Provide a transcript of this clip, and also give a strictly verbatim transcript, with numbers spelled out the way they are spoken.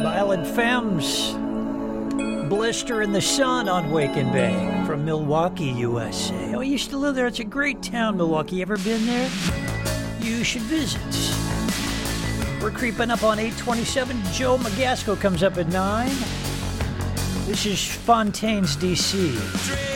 Violent Femmes, Blister in the Sun on Wake and Bake from Milwaukee, U S A. Oh, I used to live there. It's a great town, Milwaukee. Ever been there? You should visit. We're creeping up on eight twenty-seven. Joe Magasco comes up at nine. This is Fontaine's D C.